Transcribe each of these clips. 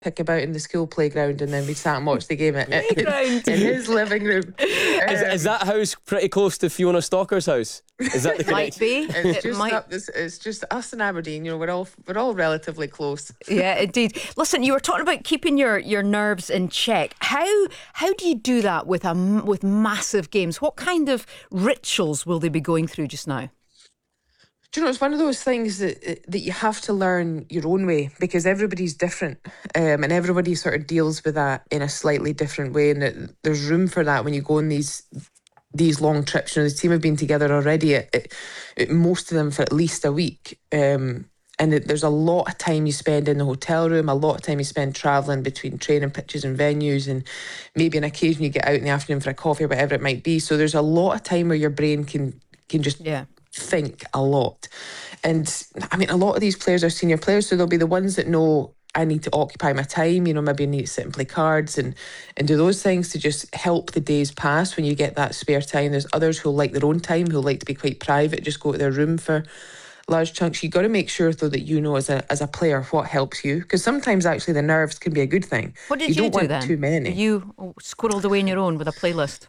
pick about in the school playground, and then we sat and watched the game in his living room. Is that house pretty close to Fiona Stalker's house? Is that the connection? Might be. It's just us in Aberdeen. We're all relatively close. Yeah, indeed. Listen, you were talking about keeping your nerves in check. How do you do that with massive games? What kind of rituals will they be going through just now? Do you know, it's one of those things that you have to learn your own way, because everybody's different, and everybody sort of deals with that in a slightly different way, and there's room for that when you go on these long trips. The team have been together already, most of them for at least a week, and there's a lot of time you spend in the hotel room, a lot of time you spend travelling between training pitches and venues, and maybe an occasion you get out in the afternoon for a coffee or whatever it might be. So there's a lot of time where your brain can just think a lot. And I mean, a lot of these players are senior players, so they'll be the ones that know, I need to occupy my time, maybe I need to sit and play cards and do those things to just help the days pass when you get that spare time. There's others who like their own time, who like to be quite private, just go to their room for large chunks. You've got to make sure, though, that as a player what helps you, because sometimes actually the nerves can be a good thing. What did you don't do want then? Too many. You squirreled away on your own with a playlist?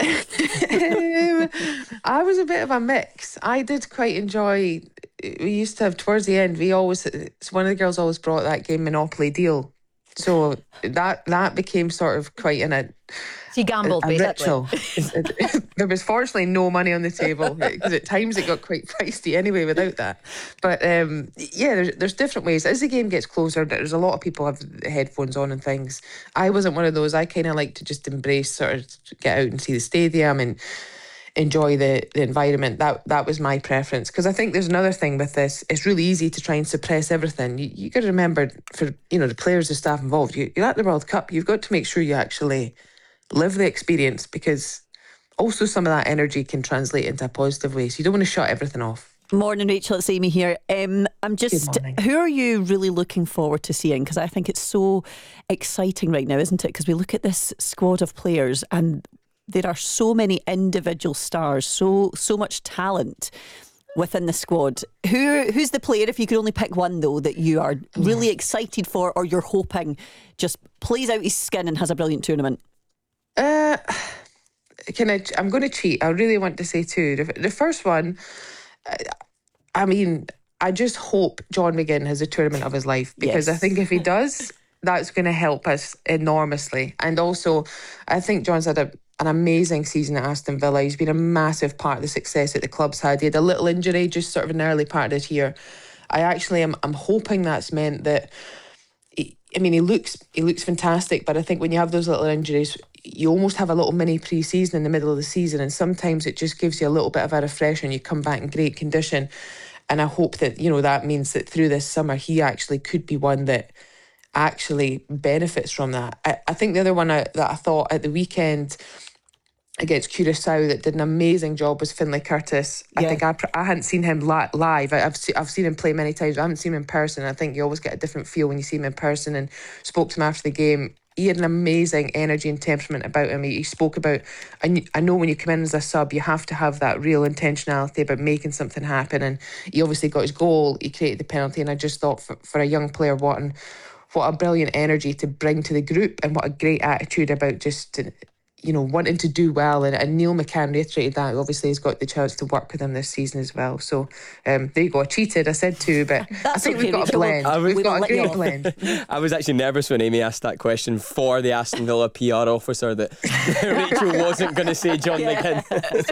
I was a bit of a mix. I did quite enjoy. We used to have, towards the end, one of the girls always brought that game Monopoly Deal, so that became sort of quite She gambled, a ritual. There was fortunately no money on the table, because at times it got quite feisty anyway without that. But there's different ways. As the game gets closer, there's a lot of people have headphones on and things. I wasn't one of those. I kind of like to just embrace, sort of get out and see the stadium and enjoy the environment. That was my preference, because I think there's another thing with this. It's really easy to try and suppress everything. You got to remember, for the players, the staff involved, you're at the World Cup, you've got to make sure you actually live the experience, because also some of that energy can translate into a positive way, so you don't want to shut everything off. Morning, Rachel, it's Amy here. I'm just, who are you really looking forward to seeing? Because I think it's so exciting right now, isn't it? Because we look at this squad of players and there are so many individual stars, so much talent within the squad. Who's the player, if you could only pick one though, that you are really excited for, or you're hoping just plays out his skin and has a brilliant tournament? I'm going to cheat. I really want to say two. The first one, I just hope John McGinn has a tournament of his life, because I think if he does, that's going to help us enormously. And also, I think John's had an amazing season at Aston Villa. He's been a massive part of the success that the club's had. He had a little injury just sort of in the early part of this year. I actually am hoping that's meant that he looks fantastic, but I think when you have those little injuries, you almost have a little mini pre-season in the middle of the season, and sometimes it just gives you a little bit of a refresher and you come back in great condition. And I hope that, that means that through this summer he actually could be one that actually benefits from that. I think the other one that I thought at the weekend against Curaçao that did an amazing job was Finlay Curtis. I think I hadn't seen him live. I've seen him play many times. I haven't seen him in person. I think you always get a different feel when you see him in person, and spoke to him after the game. He had an amazing energy and temperament about him. He spoke about, I know when you come in as a sub, you have to have that real intentionality about making something happen. And he obviously got his goal, he created the penalty, and I just thought for a young player, what a brilliant energy to bring to the group, and what a great attitude about just wanting to do well. And Neil McCann reiterated that. Obviously, he's got the chance to work with him this season as well. So there you go. I cheated. I said two, but I think we've got a blend. We've got a great blend. I was actually nervous when Amy asked that question for the Aston Villa PR officer that Rachel wasn't going to say John McGinn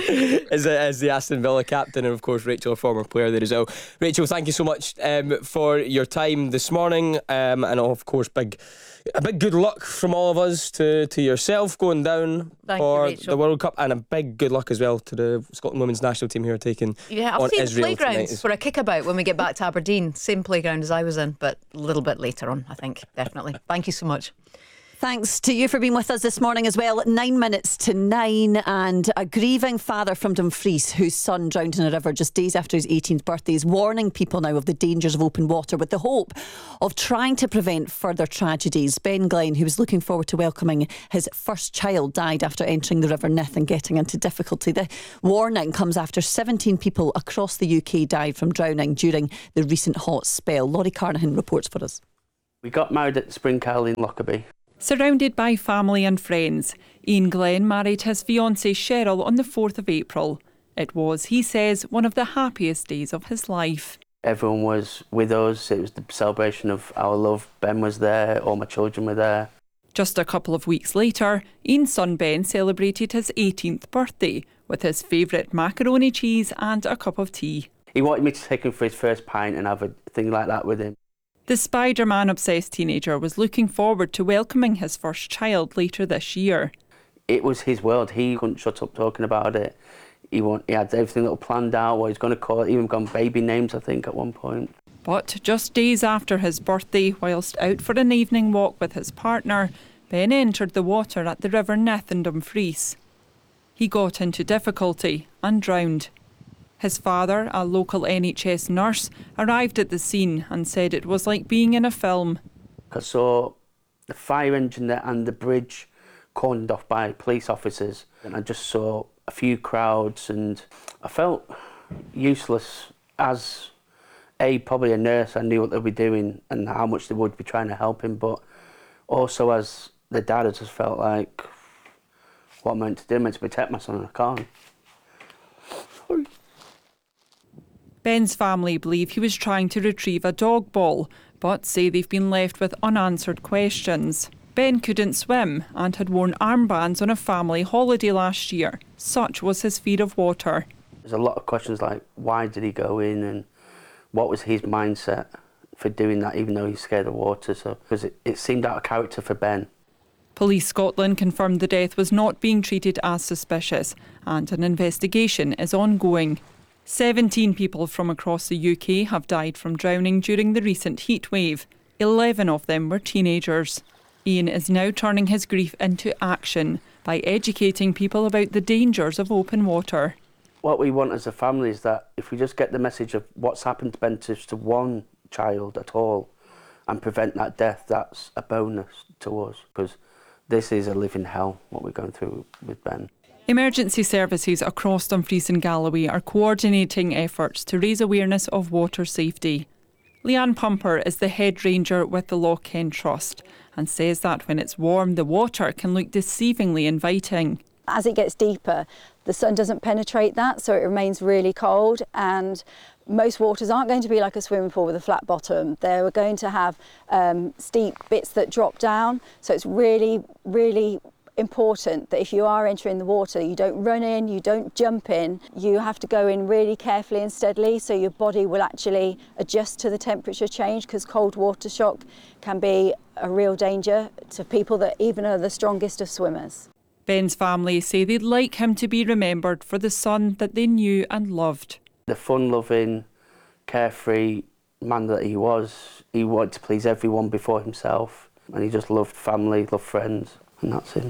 as the Aston Villa captain, and of course Rachel, a former player there as well. Rachel, thank you so much for your time this morning, and of course a big good luck from all of us to yourself going down for the World Cup, and a big good luck as well to the Scotland women's national team who are taking I'll see Israel the playgrounds tonight. for a kickabout when we get back to Aberdeen. Same playground as I was in, but a little bit later on, I think. Definitely. Thank you so much. Thanks to you for being with us this morning as well. 9 minutes to 9, and a grieving father from Dumfries whose son drowned in a river just days after his 18th birthday is warning people now of the dangers of open water, with the hope of trying to prevent further tragedies. Ben Glenn, who was looking forward to welcoming his first child, died after entering the River Nith and getting into difficulty. The warning comes after 17 people across the UK died from drowning during the recent hot spell. Laurie Carnahan reports for us. We got married at Spring Cowl in Lockerbie. Surrounded by family and friends, Ian Glenn married his fiancée Cheryl on the 4th of April. It was, he says, one of the happiest days of his life. Everyone was with us. It was the celebration of our love. Ben was there, all my children were there. Just a couple of weeks later, Ian's son Ben celebrated his 18th birthday with his favourite macaroni cheese and a cup of tea. He wanted me to take him for his first pint and have a thing like that with him. The Spider-Man obsessed teenager was looking forward to welcoming his first child later this year. It was his world. He couldn't shut up talking about it. He had everything all planned out, what he's going to call it, even gone baby names, I think, at one point. But just days after his birthday, whilst out for an evening walk with his partner, Ben entered the water at the River Nith in Dumfries. He got into difficulty and drowned. His father, a local NHS nurse, arrived at the scene and said it was like being in a film. I saw the fire engine there and the bridge cordoned off by police officers, and I just saw a few crowds, and I felt useless as probably a nurse. I knew what they'd be doing and how much they would be trying to help him, but also as the dad, I just felt like, what am I meant to do? I'm meant to protect my son, and I can't. Sorry. Ben's family believe he was trying to retrieve a dog ball, but say they've been left with unanswered questions. Ben couldn't swim and had worn armbands on a family holiday last year. Such was his fear of water. There's a lot of questions like, why did he go in, and what was his mindset for doing that, even though he's scared of water? So, because it seemed out of character for Ben. Police Scotland confirmed the death was not being treated as suspicious, and an investigation is ongoing. 17 people from across the UK have died from drowning during the recent heatwave. 11 of them were teenagers. Ian is now turning his grief into action by educating people about the dangers of open water. What we want as a family is that if we just get the message of what's happened to Ben to one child at all and prevent that death, that's a bonus to us, because this is a living hell, what we're going through with Ben. Emergency services across Dumfries and Galloway are coordinating efforts to raise awareness of water safety. Leanne Pumper is the head ranger with the Loch Ken Trust and says that when it's warm, the water can look deceivingly inviting. As it gets deeper, the sun doesn't penetrate that, so it remains really cold, and most waters aren't going to be like a swimming pool with a flat bottom. They're going to have steep bits that drop down, so it's really, really important that if you are entering the water, you don't run in, you don't jump in. You have to go in really carefully and steadily, so your body will actually adjust to the temperature change, because cold water shock can be a real danger to people that even are the strongest of swimmers. Ben's family say they'd like him to be remembered for the son that they knew and loved. The fun-loving, carefree man that he was, he wanted to please everyone before himself, and he just loved family, loved friends, and that's him.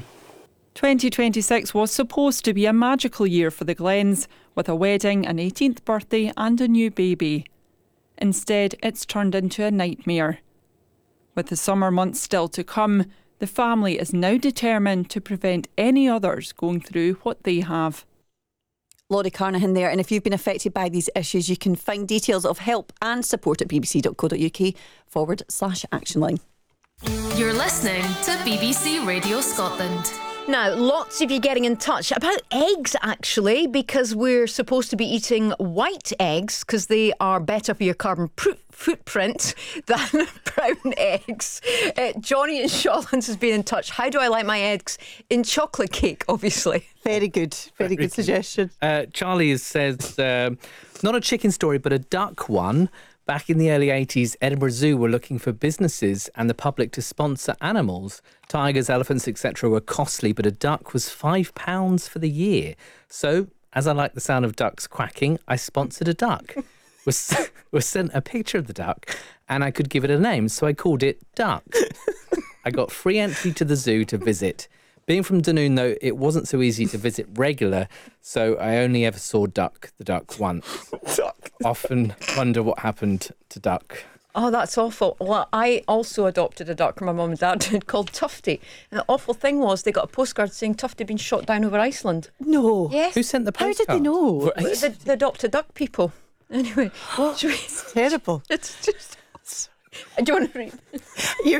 2026 was supposed to be a magical year for the Glens, with a wedding, an 18th birthday and a new baby. Instead, it's turned into a nightmare. With the summer months still to come, the family is now determined to prevent any others going through what they have. Laurie Carnahan there, and if you've been affected by these issues, you can find details of help and support at bbc.co.uk/actionline. You're listening to BBC Radio Scotland. Now, lots of you getting in touch about eggs, actually, because we're supposed to be eating white eggs because they are better for your carbon footprint than brown eggs. Johnny in Shawlands has been in touch. How do I like my eggs? In chocolate cake, obviously. Very good suggestion. Charlie says, not a chicken story, but a duck one. Back in the early 80s, Edinburgh Zoo were looking for businesses and the public to sponsor animals. Tigers, elephants, etc. were costly, but a duck was £5 for the year. So, as I like the sound of ducks quacking, I sponsored a duck. was sent a picture of the duck, and I could give it a name, so I called it Duck. I got free entry to the zoo to visit. Being from Dunoon, though, it wasn't so easy to visit regular, so I only ever saw the duck once. Often wonder what happened to Duck. Oh, that's awful. Well, I also adopted a duck from my mum and dad called Tufty. And the awful thing was they got a postcard saying Tufty had been shot down over Iceland. No. Yes. Who sent the postcard? How did they know? The adopt a duck people. Anyway, It's terrible. It's just... Do you want to read? You're